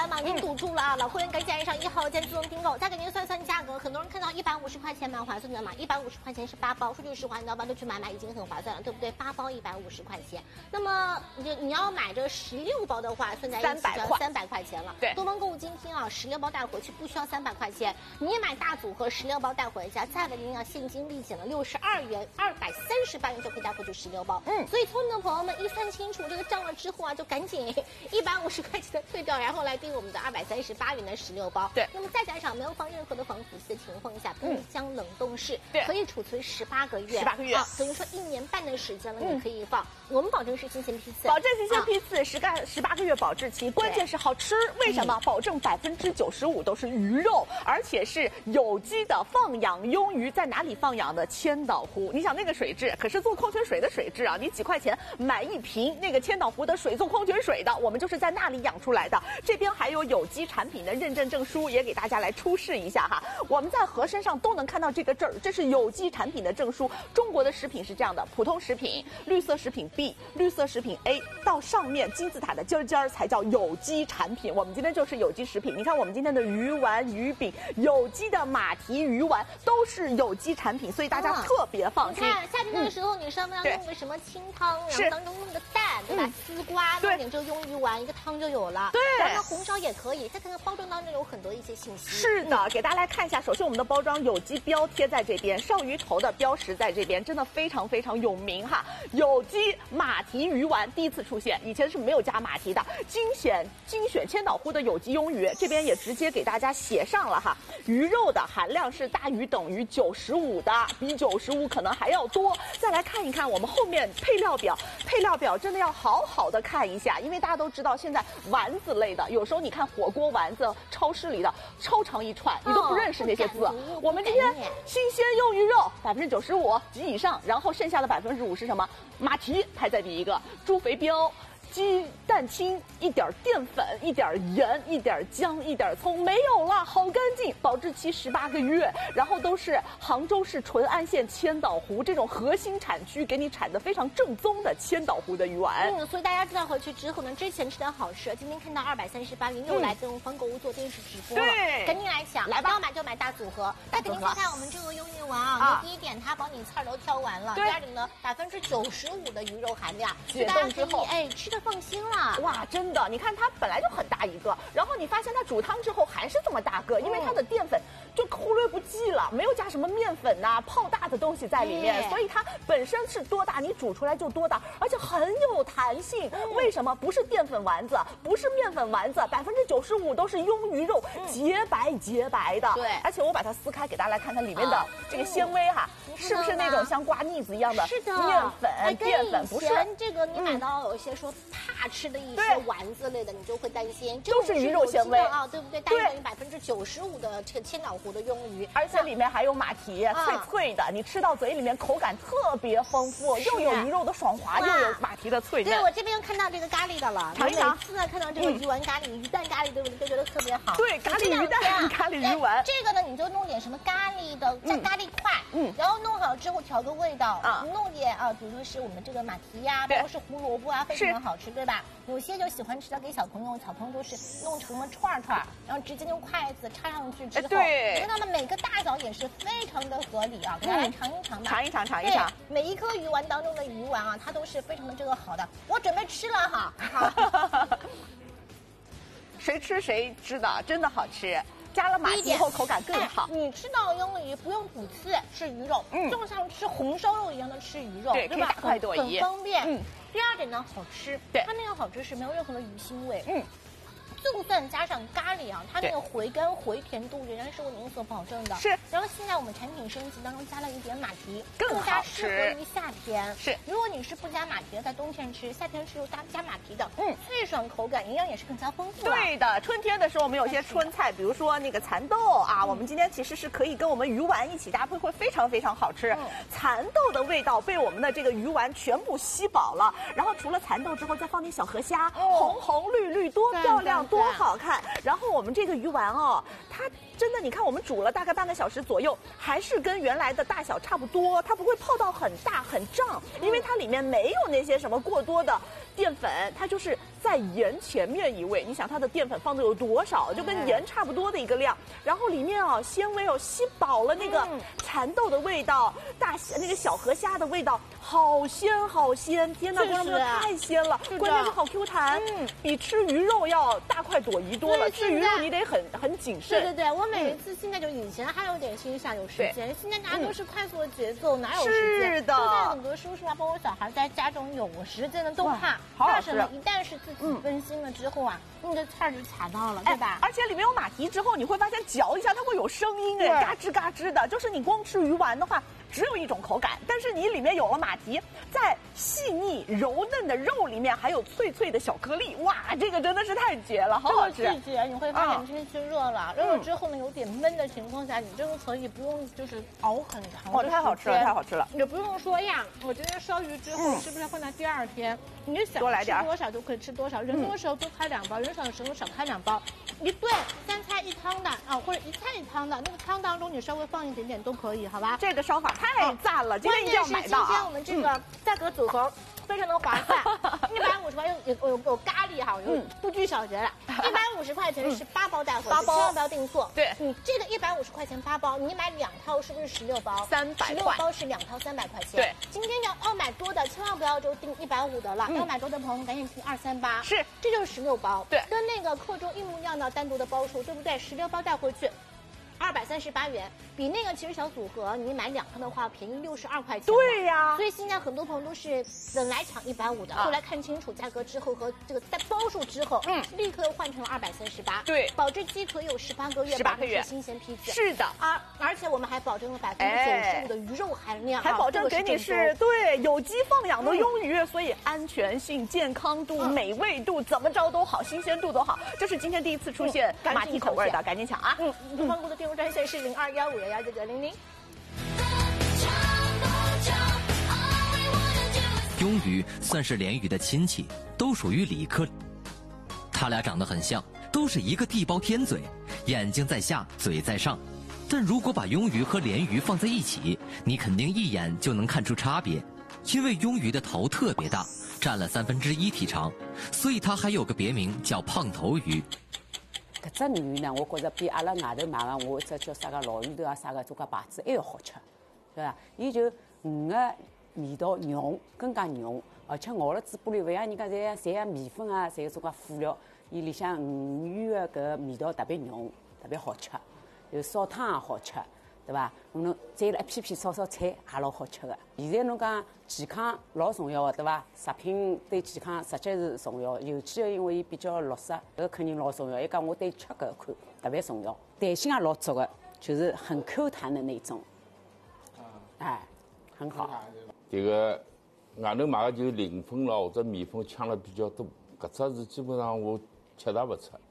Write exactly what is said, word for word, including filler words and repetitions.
单嘛，您堵住了啊！老会员赶紧按上一号键自动订购，再给您算算价格。很多人看到一百五十块钱蛮划算的嘛，一百五十块钱是八包，说句实话，你到八都去买买已经很划算了，对不对？八包一百五十块钱，那么你你要买这十六包的话，算在一起就要三百块钱了。 对， 多蒙购物今天啊，十六包带回去不需要三百块钱，你买大组合十六包带回家，再为您要现金立减了六十二元，二百三十八元就可以带回去十六包。嗯，所以聪明的朋友们一算清楚这个账了之后啊，就赶紧一百五十块钱的退掉，然后来订我们的二百三十八元的十六包。 对， 那么再加上没有放任何的防腐剂的情况下，冰箱冷冻室， 对， 可以储存十八个月， 十八个月， 啊，等于说一年半的时间了，你可以放。我们保证是新鲜批次， 保证新鲜批次，十个十八个月保质期，关键是好吃。为什么？保证百分之九十五都是鱼肉，而且是有机的放养鳙鱼，在哪里放养的？千岛湖。你想那个水质，可是做矿泉水的水质啊，你几块钱买一瓶那个千岛湖的水做矿泉水的，我们就是在那里养出来的。这边还有有机产品的认证证书，也给大家来出示一下哈。我们在盒身上都能看到这个证儿，这是有机产品的证书。中国的食品是这样的：普通食品、绿色食品 B、绿色食品 A， 到上面金字塔的尖尖儿才叫有机产品。我们今天就是有机食品。你看我们今天的鱼丸、鱼饼，有机的马蹄鱼丸都是有机产品，所以大家特别放心。 你看夏天的时候，你上面要弄个什么清汤，然后当中弄个蛋，对吧？丝瓜，弄点这个鳙鱼丸，一个汤就有了。 对， 然后红烧也可以。再看看包装当中有很多一些信息。 是的，给大家来看一下。首先，我们的包装有机标贴在这边，绍鱼头的标识在这边，真的非常非常有名哈。有机马蹄鱼丸第一次出现，以前是没有加马蹄的。精选精选千岛湖的有机鳙鱼，这边也直接给大家写上了哈。鱼肉的含量是大于等于九十五的，比九十五可能还要多。再来看一看我们后面配料表，配料表真的要好好的看一下，因为大家都知道现在丸子类的，有时候你看火锅丸子，超市里的超长一串，你都不认识那些字。哦、我们今天新鲜鳙鱼肉百分之九十五及以上，然后剩下的百分之五是什么？马蹄排在第一个，猪肥膘。鸡蛋清，一点淀粉，一点盐，一点姜，一点葱，没有了，好干净，保质期十八个月，然后都是杭州市淳安县千岛湖这种核心产区给你产的非常正宗的千岛湖的鱼丸。 嗯，所以大家知道回去之后呢，之前吃的好吃，今天看到二百三十八元又来跟方购物做电视直播了， 对， 赶紧来抢， 来吧， 要买就买大组合。再给您看看我们这个鳙鱼丸啊， 啊第一点它帮你刺儿都挑完了，第二点呢百分之九十五的鱼肉含量， 解冻之后， 哎，吃的放心了。 哇，真的，你看它本来就很大一个，然后你发现它煮汤之后还是这么大个，因为它的淀粉就忽略不计了，没有加什么面粉呐、啊、泡大的东西在里面，所以它本身是多大，你煮出来就多大，而且很有弹性。嗯、为什么？不是淀粉丸子，不是面粉丸子，百分之九十五都是鳙鱼肉，嗯、洁白洁白的。 对， 而且我把它撕开，给大家来看看里面的这个纤维哈，嗯、是不是那种像刮腻子一样的？ 是的， 面粉、淀粉不是。 这个你买到有一些说怕吃的一些丸子类的，你就会担心， 都是鱼肉纤维啊，对不对？大于等于百分之九十五的这个千岛湖的鳙鱼， 而且里面还有马蹄，脆脆的，你吃到嘴里面口感特别丰富，又有鱼肉的爽滑，又有马蹄的脆嫩。 对，我这边又看到这个咖喱的了， 尝一尝。 每次呢看到这个鱼丸咖喱、鱼蛋咖喱，对不对？都觉得特别好。 对，咖喱鱼蛋、咖喱鱼丸。 这个呢，你就弄点什么咖喱的，加咖喱块，嗯，然后弄好之后调个味道，啊，弄点啊，比如说是我们这个马蹄呀，包括是胡萝卜啊，非常好吃，对吧？有些就喜欢吃的给小朋友，小朋友都是弄成了串串，然后直接用筷子插上去之后， 对， 跟他们每个大小也是非常的合理啊，给大家尝一尝吧， 尝一尝，尝一尝。 每一颗鱼丸当中的鱼丸啊，它都是非常的这个好的，我准备吃了哈。 谁吃谁知道，真的好吃。加了马蹄后口感更好。 你吃到鳙鱼不用补刺，吃鱼肉，嗯，就像吃红烧肉一样的吃鱼肉， 对， 对吧？ 大快朵颐， 很方便。 嗯。 第二点呢，好吃， 对， 它那个好吃是没有任何的鱼腥味， 嗯。 就算加上咖喱啊，它那个回甘回甜度仍然是为您所保证的。 是。 然后现在我们产品升级当中加了一点马蹄， 更加适合于夏天。 是。 如果你是不加马蹄的，在冬天吃，夏天吃又加加马蹄的，嗯，脆爽口感，营养也是更加丰富。 对的，春天的时候我们有些春菜，比如说那个蚕豆啊，嗯、我们今天其实是可以跟我们鱼丸一起搭配，会非常非常好吃。嗯、蚕豆的味道被我们的这个鱼丸全部吸饱了，然后除了蚕豆之后，再放点小河虾，哦、红红绿绿，多漂亮，多好看。然后我们这个鱼丸哦，它真的，你看我们煮了大概半个小时左右，还是跟原来的大小差不多，它不会泡到很大很胀，因为它里面没有那些什么过多的淀粉，它就是在盐前面一位。你想它的淀粉放的有多少，就跟盐差不多的一个量，然后里面啊纤维哦吸饱了那个蚕豆的味道，大那个小河虾的味道，好鲜好鲜！天哪，观众朋友太鲜了，关键是好 Q 弹，嗯，比吃鱼肉要大快朵颐多了。吃鱼肉你得很很谨慎。 对对对，我每一次现在就以前还有点心想有时间，现在大家都是快速的节奏，哪有时间？ 是的， 就在很多叔叔啊，包括小孩在家中有时间的都怕，怕什么？一旦是自己分心了之后啊，那个菜就卡到了，对吧？ 而且里面有马蹄之后，你会发现嚼一下它会有声音，哎，嘎吱嘎吱的。就是你光吃鱼丸的话，只有一种口感，但是你里面有了马蹄，在细腻柔嫩的肉里面还有脆脆的小颗粒，哇，这个真的是太绝了，好好吃。 这个季节你会发现天气热了，热了之后呢有点闷的情况下，你真的可以不用就是熬很长的时间， 太好吃了，太好吃了。 也不用说呀，我今天烧鱼之后是不是放在第二天？你就想吃多少就可以吃多少，人多的时候多开两包，人少的时候少开两包。一顿三菜一汤的啊，或者一菜一汤的，那个汤当中你稍微放一点点都可以，好吧？ 这个烧法太赞了，今天一定要买到啊！ 今天我们这个价格组合非常的划算，一百五十块有有有有咖喱哈，有不拘小节了。一百五十块钱是八包带回去，千万不要订错。 对， 你这个一百五十块钱八包，你买两套是不是十六包？ 三百块。 十六包是两套三百块钱。 对， 今天要要买多的，千万不要就订一百五的了，要买多的朋友赶紧订二三八。 是， 这就是十六包。 对， 跟那个克中一模一样的单独的包数，对不对？十六包带回去。二百三十八元，比那个其实小组合你买两套的话便宜六十二块钱。 对呀， 所以现在很多朋友都是本来抢一百五的，后来看清楚价格之后和这个带包数之后，嗯，立刻又换成了二百三十八。 对， 保质期可以有十八个月， 十八个月， 新鲜批次。 是的， 而而且我们还保证了百分之九十五的鱼肉含量， 还保证给你是对有机放养的鳙鱼，所以安全性、健康度、美味度怎么着都好，新鲜度都好。这是今天第一次出现马蹄口味的，赶紧抢啊！ 嗯，东方姑的订购专线是零二幺五幺幺九九零零。 鳙鱼算是鲢鱼的亲戚，都属于鲤科。它俩长得很像，都是一个地包天嘴，眼睛在下，嘴在上。但如果把鳙鱼和鲢鱼放在一起，你肯定一眼就能看出差别，因为鳙鱼的头特别大，占了三分之一体长，所以它还有个别名叫胖头鱼。 搿只鱼呢，我觉着比阿拉外头买个我这叫啥个老鱼头啊啥个做个牌子还要好吃，对伐？伊就鱼个味道浓，更加浓，而且咬了嘴巴里，勿像人家侪侪像米粉啊，侪有种个辅料，伊里向鱼鱼个搿味道特别浓，特别好吃，有烧汤也好吃，对伐？侬再来一片片烧烧菜也老好吃个。现在侬讲健康老重要个，对伐？食品对健康实际是重要，尤其因为伊比较绿色，搿肯定老重要。伊讲我对吃搿看特别重要，弹性也老足个，就是很 Q 弹的那种，哎，很好。 这个外头买个就是零分了或者米粉抢了比较多，搿只是基本上我吃也勿出。